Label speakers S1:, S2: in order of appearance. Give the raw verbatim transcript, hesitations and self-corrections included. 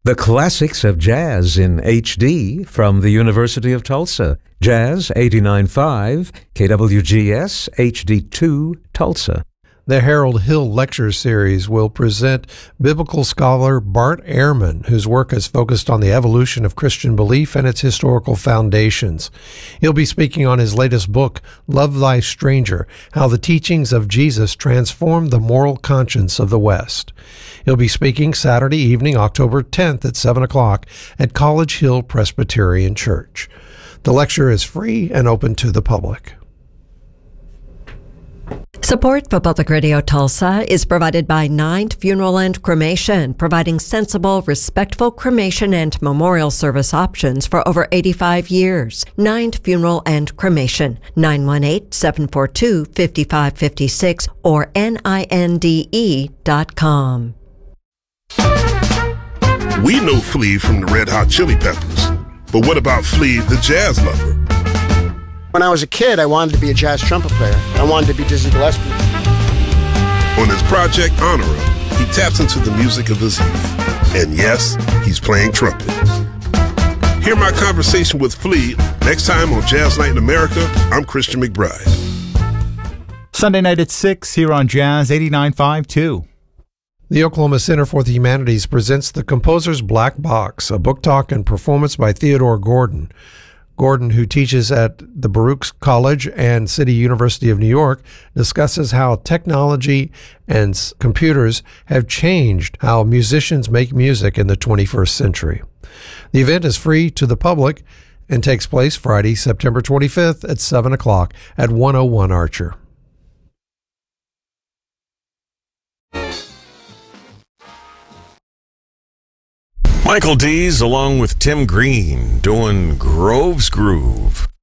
S1: The classics of jazz in H D from the University of Tulsa. Jazz eighty-nine point five, K W G S H D two, Tulsa.
S2: The Harold Hill Lecture Series will present biblical scholar Bart Ehrman, whose work has focused on the evolution of Christian belief and its historical foundations. He'll be speaking on his latest book, Love Thy Stranger, How the Teachings of Jesus Transformed the Moral Conscience of the West. He'll be speaking Saturday evening, October tenth at seven o'clock at College Hill Presbyterian Church. The lecture is free and open to the public.
S3: Support for Public Radio Tulsa is provided by Ninth Funeral and Cremation, providing sensible, respectful cremation and memorial service options for over eighty-five years. Ninth Funeral and Cremation, nine one eight, seven four two, five five five six or N I N D E dot com.
S4: We know Flea from the Red Hot Chili Peppers, but what about Flea, the jazz lover?
S5: When I was a kid, I wanted to be a jazz trumpet player. I wanted to be Dizzy Gillespie.
S4: On his project, Honora, he taps into the music of his youth. And yes, he's playing trumpet. Hear my conversation with Flea next time on Jazz Night in America. I'm Christian McBride.
S6: Sunday night at six here on Jazz eighty-nine point five too.
S2: The Oklahoma Center for the Humanities presents The Composer's Black Box, a book talk and performance by Theodore Gordon. Gordon, who teaches at the Baruch College and City University of New York, discusses how technology and computers have changed how musicians make music in the twenty-first century. The event is free to the public and takes place Friday, September twenty-fifth at seven o'clock at one oh one Archer.
S7: Michael Dees along with Tim Green doing Grove's Groove.